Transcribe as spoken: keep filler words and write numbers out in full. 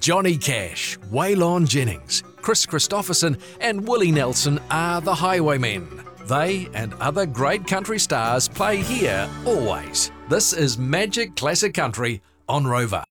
Johnny Cash, Waylon Jennings, Chris Christopherson and Willie Nelson are the Highwaymen. They and other great country stars play here always. This is Magic Classic Country on Rover.